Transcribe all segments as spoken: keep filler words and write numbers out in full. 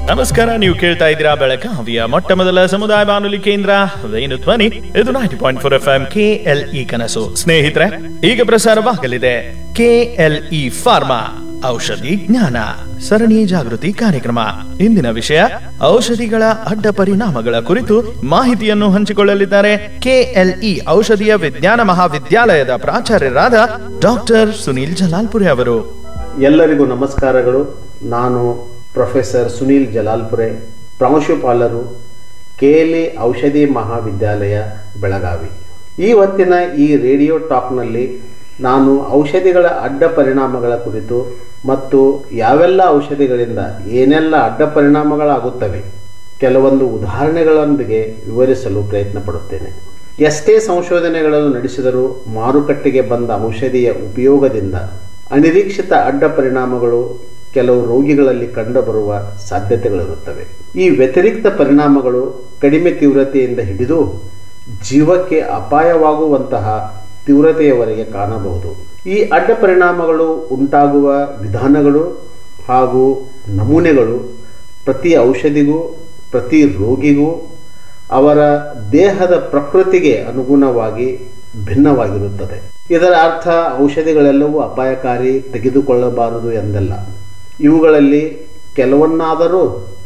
ನಮಸ್ಕಾರ, ನೀವು ಕೇಳ್ತಾ ಇದ್ದೀರಾ ಬೆಳಗಾವಿಯ ಮೊಟ್ಟ ಮೊದಲ ಸಮುದಾಯ ಬಾನುಲಿ ಕೇಂದ್ರ ವೇಣು ಧ್ವನಿ. ಇದು ninety point four F M K L E ಕನಸು. ಸ್ನೇಹಿತರೆ, ಈಗ ಪ್ರಸಾರವಾಗಲಿದೆ ಕೆ ಎಲ್ ಇ ಫಾರ್ಮಾ ಔಷಧಿ ಜ್ಞಾನ ಸರಣಿ ಜಾಗೃತಿ ಕಾರ್ಯಕ್ರಮ. ಇಂದಿನ ವಿಷಯ ಔಷಧಿಗಳ ಅಡ್ಡ ಪರಿಣಾಮಗಳ ಕುರಿತು ಮಾಹಿತಿಯನ್ನು ಹಂಚಿಕೊಳ್ಳಲಿದ್ದಾರೆ ಕೆ ಎಲ್ ಇ ಔಷಧೀಯ ವಿಜ್ಞಾನ ಮಹಾವಿದ್ಯಾಲಯದ ಪ್ರಾಚಾರ್ಯರಾದ ಡಾಕ್ಟರ್ ಸುನೀಲ್ ಜಲಾಲ್ಪುರೆ ಅವರು. ಎಲ್ಲರಿಗೂ ನಮಸ್ಕಾರಗಳು. ನಾನು ಪ್ರೊಫೆಸರ್ ಸುನೀಲ್ ಜಲಾಲ್ಪುರೆ, ಪ್ರಾಂಶುಪಾಲರು, ಕೆ ಎಲ್ ಇ ಔಷಧಿ ಮಹಾವಿದ್ಯಾಲಯ ಬೆಳಗಾವಿ. ಈ ಹೊತ್ತಿನ ಈ ರೇಡಿಯೋ ಟಾಕ್ನಲ್ಲಿ ನಾನು ಔಷಧಿಗಳ ಅಡ್ಡ ಪರಿಣಾಮಗಳ ಕುರಿತು ಮತ್ತು ಯಾವೆಲ್ಲ ಔಷಧಿಗಳಿಂದ ಏನೆಲ್ಲ ಅಡ್ಡ ಪರಿಣಾಮಗಳಾಗುತ್ತವೆ ಕೆಲವೊಂದು ಉದಾಹರಣೆಗಳೊಂದಿಗೆ ವಿವರಿಸಲು ಪ್ರಯತ್ನ ಪಡುತ್ತೇನೆ. ಎಷ್ಟೇ ಸಂಶೋಧನೆಗಳನ್ನು ನಡೆಸಿದರೂ ಮಾರುಕಟ್ಟೆಗೆ ಬಂದ ಔಷಧಿಯ ಉಪಯೋಗದಿಂದ ಅನಿರೀಕ್ಷಿತ ಅಡ್ಡ ಪರಿಣಾಮಗಳು ಕೆಲವು ರೋಗಿಗಳಲ್ಲಿ ಕಂಡುಬರುವ ಸಾಧ್ಯತೆಗಳಿರುತ್ತವೆ. ಈ ವ್ಯತಿರಿಕ್ತ ಪರಿಣಾಮಗಳು ಕಡಿಮೆ ತೀವ್ರತೆಯಿಂದ ಹಿಡಿದು ಜೀವಕ್ಕೆ ಅಪಾಯವಾಗುವಂತಹ ತೀವ್ರತೆಯವರೆಗೆ ಕಾಣಬಹುದು. ಈ ಅಡ್ಡ ಪರಿಣಾಮಗಳು ಉಂಟಾಗುವ ವಿಧಾನಗಳು ಹಾಗೂ ನಮೂನೆಗಳು ಪ್ರತಿ ಔಷಧಿಗೂ ಪ್ರತಿ ರೋಗಿಗೂ ಅವರ ದೇಹದ ಪ್ರಕೃತಿಗೆ ಅನುಗುಣವಾಗಿ ಭಿನ್ನವಾಗಿರುತ್ತದೆ. ಇದರ ಅರ್ಥ ಔಷಧಿಗಳೆಲ್ಲವೂ ಅಪಾಯಕಾರಿ, ತೆಗೆದುಕೊಳ್ಳಬಾರದು ಎಂದಲ್ಲ. ಇವುಗಳಲ್ಲಿ ಕೆಲವನ್ನಾದರೂ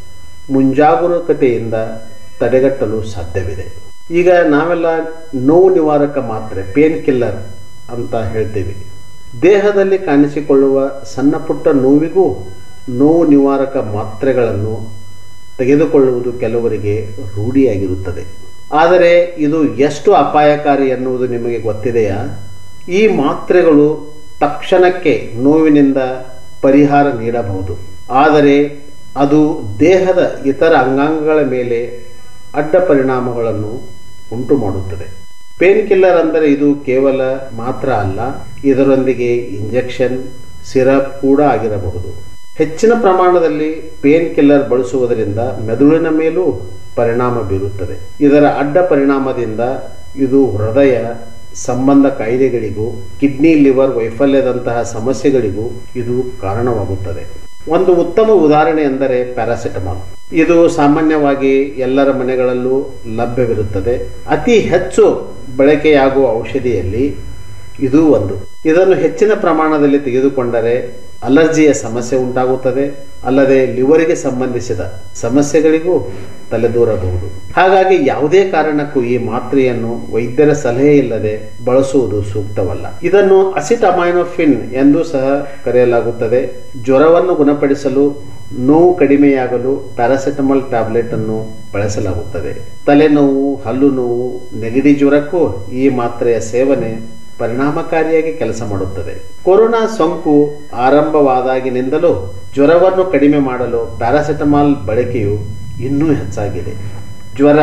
ಮುಂಜಾಗರೂಕತೆಯಿಂದ ತಡೆಗಟ್ಟಲು ಸಾಧ್ಯವಿದೆ. ಈಗ ನಾವೆಲ್ಲ ನೋವು ನಿವಾರಕ ಮಾತ್ರೆ, ಪೇನ್ ಕಿಲ್ಲರ್ ಅಂತ ಹೇಳ್ತೀವಿ. ದೇಹದಲ್ಲಿ ಕಾಣಿಸಿಕೊಳ್ಳುವ ಸಣ್ಣ ಪುಟ್ಟ ನೋವಿಗೂ ನೋವು ನಿವಾರಕ ಮಾತ್ರೆಗಳನ್ನು ತೆಗೆದುಕೊಳ್ಳುವುದು ಕೆಲವರಿಗೆ ರೂಢಿಯಾಗಿರುತ್ತದೆ. ಆದರೆ ಇದು ಎಷ್ಟು ಅಪಾಯಕಾರಿ ಎನ್ನುವುದು ನಿಮಗೆ ಗೊತ್ತಿದೆಯಾ? ಈ ಮಾತ್ರೆಗಳು ತಕ್ಷಣಕ್ಕೆ ನೋವಿನಿಂದ ಪರಿಹಾರ ನೀಡಬಹುದು, ಆದರೆ ಅದು ದೇಹದ ಇತರ ಅಂಗಾಂಗಗಳ ಮೇಲೆ ಅಡ್ಡ ಪರಿಣಾಮಗಳನ್ನು ಉಂಟು ಮಾಡುತ್ತದೆ. ಪೇನ್ ಕಿಲ್ಲರ್ ಅಂದರೆ ಇದು ಕೇವಲ ಮಾತ್ರ ಅಲ್ಲ, ಇದರೊಂದಿಗೆ ಇಂಜೆಕ್ಷನ್, ಸಿರಪ್ ಕೂಡ ಆಗಿರಬಹುದು. ಹೆಚ್ಚಿನ ಪ್ರಮಾಣದಲ್ಲಿ ಪೇನ್ ಕಿಲ್ಲರ್ ಬಳಸುವುದರಿಂದ ಮೆದುಳಿನ ಮೇಲೂ ಪರಿಣಾಮ ಬೀರುತ್ತದೆ. ಇದರ ಅಡ್ಡ ಪರಿಣಾಮದಿಂದ ಇದು ಹೃದಯ ಸಂಬಂಧ ಕಾಯಿಲೆಗಳಿಗೂ ಕಿಡ್ನಿ ಲಿವರ್ ವೈಫಲ್ಯದಂತಹ ಸಮಸ್ಯೆಗಳಿಗೂ ಇದು ಕಾರಣವಾಗುತ್ತದೆ. ಒಂದು ಉತ್ತಮ ಉದಾಹರಣೆ ಎಂದರೆ ಪ್ಯಾರಾಸಿಟಮಾಲ್. ಇದು ಸಾಮಾನ್ಯವಾಗಿ ಎಲ್ಲರ ಮನೆಗಳಲ್ಲೂ ಲಭ್ಯವಿರುತ್ತದೆ. ಅತಿ ಹೆಚ್ಚು ಬಳಕೆಯಾಗುವ ಔಷಧಿಯಲ್ಲಿ ಇದು ಒಂದು. ಇದನ್ನು ಹೆಚ್ಚಿನ ಪ್ರಮಾಣದಲ್ಲಿ ತೆಗೆದುಕೊಂಡರೆ ಅಲರ್ಜಿಯ ಸಮಸ್ಯೆ ಉಂಟಾಗುತ್ತದೆ, ಅಲ್ಲದೆ ಲಿವರಿಗೆ ಸಂಬಂಧಿಸಿದ ಸಮಸ್ಯೆಗಳಿಗೂ ತಲೆದೂರಬಹುದು. ಹಾಗಾಗಿ ಯಾವುದೇ ಕಾರಣಕ್ಕೂ ಈ ಮಾತ್ರೆಯನ್ನು ವೈದ್ಯರ ಸಲಹೆ ಇಲ್ಲದೆ ಬಳಸುವುದು ಸೂಕ್ತವಲ್ಲ. ಇದನ್ನು ಅಸಿಟಮೈನೋಫಿನ್ ಎಂದು ಸಹ ಕರೆಯಲಾಗುತ್ತದೆ. ಜ್ವರವನ್ನು ಗುಣಪಡಿಸಲು, ನೋವು ಕಡಿಮೆಯಾಗಲು ಪ್ಯಾರಾಸಿಟಮಾಲ್ ಟ್ಯಾಬ್ಲೆಟ್ ಅನ್ನು ಬಳಸಲಾಗುತ್ತದೆ. ತಲೆನೋವು, ಹಲ್ಲು ನೋವು, ನೆಗಡಿ ಜ್ವರಕ್ಕೂ ಈ ಮಾತ್ರೆಯ ಸೇವನೆ ಪರಿಣಾಮಕಾರಿಯಾಗಿ ಕೆಲಸ ಮಾಡುತ್ತದೆ. ಕೊರೋನಾ ಸೋಂಕು ಆರಂಭವಾದಾಗಿನಿಂದಲೂ ಜ್ವರವನ್ನು ಕಡಿಮೆ ಮಾಡಲು ಪ್ಯಾರಾಸಿಟಮಾಲ್ ಬಳಕೆಯು ಇನ್ನೂ ಹೆಚ್ಚಾಗಿದೆ. ಜ್ವರ,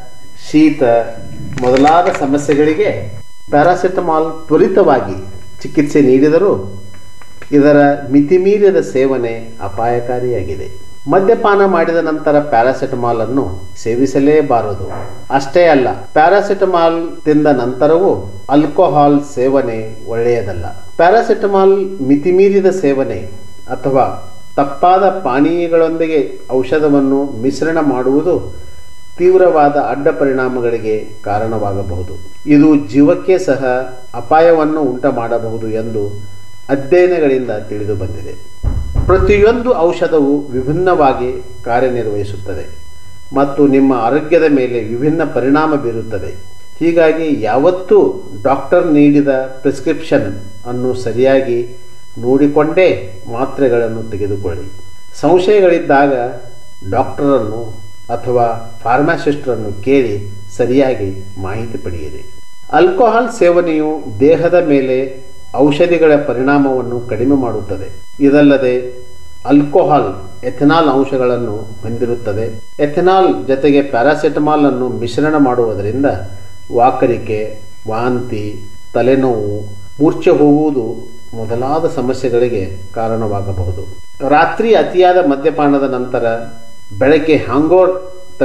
ಶೀತ ಮೊದಲಾದ ಸಮಸ್ಯೆಗಳಿಗೆ ಪ್ಯಾರಾಸಿಟಮಾಲ್ ತ್ವರಿತವಾಗಿ ಚಿಕಿತ್ಸೆ ನೀಡಿದರೂ ಇದರ ಮಿತಿಮೀರಿದ ಸೇವನೆ ಅಪಾಯಕಾರಿಯಾಗಿದೆ. ಮದ್ಯಪಾನ ಮಾಡಿದ ನಂತರ ಪ್ಯಾರಾಸಿಟಮಾಲ್ ಅನ್ನು ಸೇವಿಸಲೇಬಾರದು. ಅಷ್ಟೇ ಅಲ್ಲ, ಪ್ಯಾರಾಸಿಟಮಾಲ್ ತಿಂದ ನಂತರವೂ ಆಲ್ಕೋಹಾಲ್ ಸೇವನೆ ಒಳ್ಳೆಯದಲ್ಲ. ಪ್ಯಾರಾಸಿಟಮಾಲ್ ಮಿತಿಮೀರಿದ ಸೇವನೆ ಅಥವಾ ತಪ್ಪಾದ ಪಾನೀಯಗಳೊಂದಿಗೆ ಔಷಧವನ್ನು ಮಿಶ್ರಣ ಮಾಡುವುದು ತೀವ್ರವಾದ ಅಡ್ಡ ಪರಿಣಾಮಗಳಿಗೆ ಕಾರಣವಾಗಬಹುದು. ಇದು ಜೀವಕ್ಕೆ ಸಹ ಅಪಾಯವನ್ನು ಉಂಟು ಮಾಡಬಹುದು ಎಂದು ಅಧ್ಯಯನಗಳಿಂದ ತಿಳಿದು ಬಂದಿದೆ. ಪ್ರತಿಯೊಂದು ಔಷಧವು ವಿಭಿನ್ನವಾಗಿ ಕಾರ್ಯನಿರ್ವಹಿಸುತ್ತದೆ ಮತ್ತು ನಿಮ್ಮ ಆರೋಗ್ಯದ ಮೇಲೆ ವಿಭಿನ್ನ ಪರಿಣಾಮ ಬೀರುತ್ತದೆ. ಹೀಗಾಗಿ ಯಾವತ್ತೂ ಡಾಕ್ಟರ್ ನೀಡಿದ ಪ್ರಿಸ್ಕ್ರಿಪ್ಷನ್ ಅನ್ನು ಸರಿಯಾಗಿ ನೋಡಿಕೊಂಡೇ ಮಾತ್ರೆಗಳನ್ನು ತೆಗೆದುಕೊಳ್ಳಿ. ಸಂಶಯಗಳಿದ್ದಾಗ ಡಾಕ್ಟರನ್ನು ಅಥವಾ ಫಾರ್ಮಾಸಿಸ್ಟರನ್ನು ಕೇಳಿ ಸರಿಯಾಗಿ ಮಾಹಿತಿ ಪಡೆಯಿರಿ. ಆಲ್ಕೋಹಾಲ್ ಸೇವನೆಯು ದೇಹದ ಮೇಲೆ ಔಷಧಿಗಳ ಪರಿಣಾಮವನ್ನು ಕಡಿಮೆ ಮಾಡುತ್ತದೆ. ಇದಲ್ಲದೆ ಆಲ್ಕೋಹಾಲ್ ಎಥೆನಾಲ್ ಅಂಶಗಳನ್ನು ಹೊಂದಿರುತ್ತದೆ. ಎಥೆನಾಲ್ ಜೊತೆಗೆ ಪ್ಯಾರಾಸಿಟಮಾಲ್ ಅನ್ನು ಮಿಶ್ರಣ ಮಾಡುವುದರಿಂದ ವಾಕರಿಕೆ, ವಾಂತಿ, ತಲೆನೋವು, ಮೂರ್ಛೆ ಹೋಗುವುದು ಮೊದಲಾದ ಸಮಸ್ಯೆಗಳಿಗೆ ಕಾರಣವಾಗಬಹುದು. ರಾತ್ರಿ ಅತಿಯಾದ ಮದ್ಯಪಾನದ ನಂತರ ಬೆಳಗ್ಗೆ ಹ್ಯಾಂಗೋವರ್